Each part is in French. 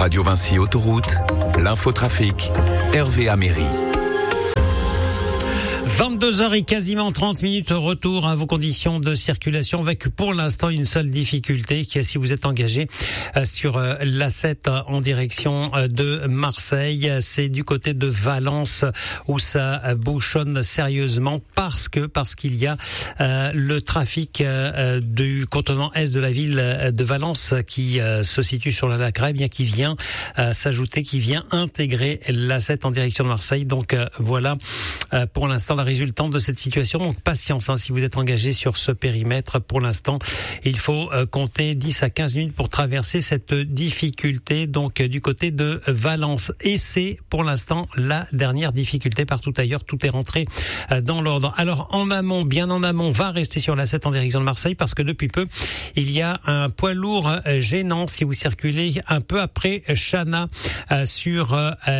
Radio Vinci Autoroute, l'infotrafic, Hervé Améry. 22h et quasiment 30 minutes, retour à vos conditions de circulation avec pour l'instant une seule difficulté qui est si vous êtes engagé sur l'A7 en direction de Marseille, c'est du côté de Valence où ça bouchonne sérieusement parce qu'il y a le trafic du contournement est de la ville de Valence qui se situe sur la Lacraie, bien qui vient s'ajouter, qui vient intégrer l'A7 en direction de Marseille. Donc voilà pour l'instant la résultante de cette situation. Donc patience si vous êtes engagé sur ce périmètre. Pour l'instant, il faut compter 10 à 15 minutes pour traverser cette difficulté donc du côté de Valence. Et c'est pour l'instant la dernière difficulté. Partout ailleurs, tout est rentré dans l'ordre. Alors en amont, bien en amont, va rester sur l'A7 en direction de Marseille parce que depuis peu, il y a un poids lourd gênant si vous circulez un peu après Chana sur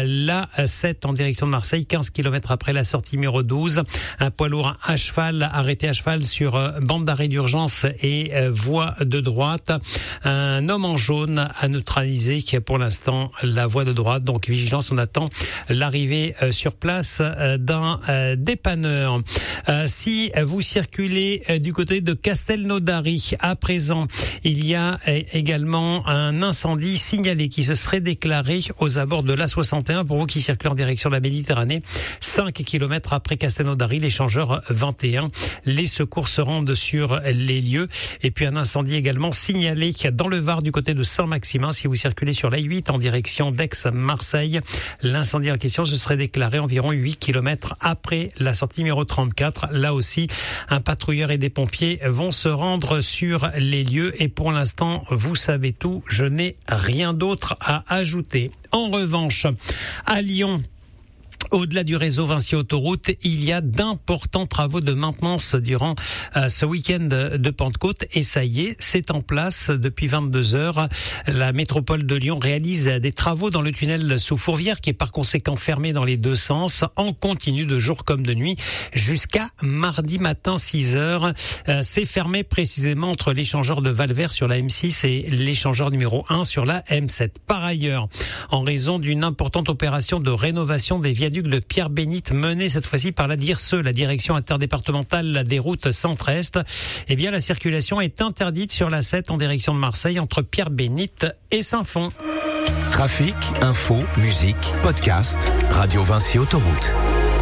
l'A7 en direction de Marseille, 15 km après la sortie numéro 12. Un poids lourd à cheval, arrêté à cheval sur bande d'arrêt d'urgence et voie de droite. Un homme en jaune à neutraliser qui est pour l'instant la voie de droite. Donc vigilance, on attend l'arrivée sur place d'un dépanneur. Si vous circulez du côté de Castelnaudary, à présent, il y a également un incendie signalé qui se serait déclaré aux abords de l'A61 pour vous qui circulez en direction de la Méditerranée. 5 km après Castelnaudary, l'échangeur 21. Les secours se rendent sur les lieux. Et puis un incendie également signalé dans le Var du côté de Saint-Maximin. Si vous circulez sur l'A8 en direction d'Aix-Marseille, l'incendie en question se serait déclaré environ 8 km après la sortie numéro 34. Là aussi, un patrouilleur et des pompiers vont se rendre sur les lieux. Et pour l'instant, vous savez tout. Je n'ai rien d'autre à ajouter. En revanche, à Lyon, au-delà du réseau Vinci Autoroute, il y a d'importants travaux de maintenance durant ce week-end de Pentecôte. Et ça y est, c'est en place depuis 22 heures. La métropole de Lyon réalise des travaux dans le tunnel sous Fourvière, qui est par conséquent fermé dans les deux sens, en continu de jour comme de nuit, jusqu'à mardi matin 6 heures. C'est fermé précisément entre l'échangeur de Valvert sur la M6 et l'échangeur numéro 1 sur la M7. Par ailleurs, en raison d'une importante opération de rénovation des viaducs de Pierre-Bénite menée cette fois-ci par la DIRSE, la direction interdépartementale des routes centre-est, eh bien la circulation est interdite sur la 7 en direction de Marseille entre Pierre-Bénite et Saint-Fond. Trafic, info, musique, podcast, Radio Vinci Autoroute.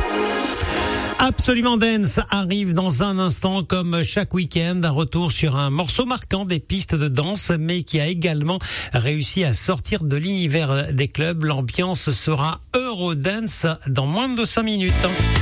Absolument Dance arrive dans un instant comme chaque week-end, un retour sur un morceau marquant des pistes de danse mais qui a également réussi à sortir de l'univers des clubs. L'ambiance sera Eurodance dans moins de 5 minutes.